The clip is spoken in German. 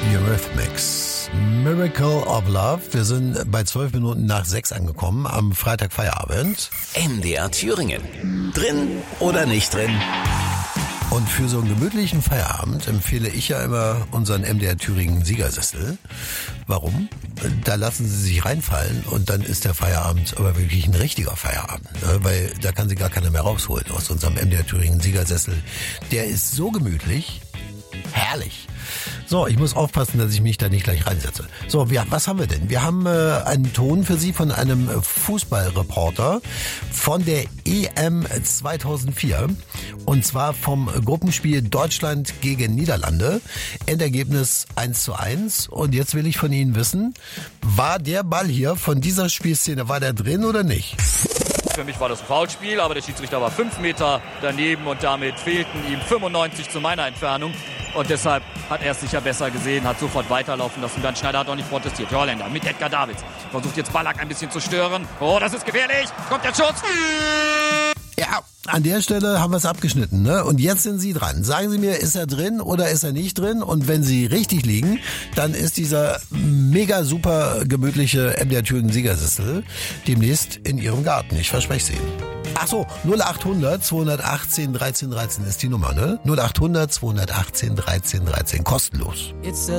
Eurythmics. Miracle of Love. Wir sind bei 12 Minuten nach 6 angekommen am Freitag Feierabend. MDR Thüringen. Drin oder nicht drin? Und für so einen gemütlichen Feierabend empfehle ich ja immer unseren MDR Thüringen Siegersessel. Warum? Da lassen Sie sich reinfallen und dann ist der Feierabend aber wirklich ein richtiger Feierabend. Ne? Weil da kann Sie gar keiner mehr rausholen aus unserem MDR Thüringen Siegersessel. Der ist so gemütlich, herrlich. So, ich muss aufpassen, dass ich mich da nicht gleich reinsetze. So, was haben wir denn? Wir haben einen Ton für Sie von einem Fußballreporter von der EM 2004. Und zwar vom Gruppenspiel Deutschland gegen Niederlande. Endergebnis 1:1. Und jetzt will ich von Ihnen wissen, war der Ball hier von dieser Spielszene, war der drin oder nicht? Für mich war das ein Foulspiel, aber der Schiedsrichter war 5 Meter daneben und damit fehlten ihm 95 zu meiner Entfernung. Und deshalb hat er es sicher besser gesehen, hat sofort weiterlaufen lassen. Bernd Schneider hat auch nicht protestiert. Die Holländer mit Edgar Davids. Versucht jetzt Ballack ein bisschen zu stören. Oh, das ist gefährlich. Kommt der Schutz. Ja, an der Stelle haben wir es abgeschnitten, ne? Und jetzt sind Sie dran. Sagen Sie mir, ist er drin oder ist er nicht drin? Und wenn Sie richtig liegen, dann ist dieser mega super gemütliche MDR Thüringen Siegersessel demnächst in Ihrem Garten. Ich verspreche es Ihnen. Ach so, 0800 218 13 13 ist die Nummer, ne? 0800 218 13 13, kostenlos. It's a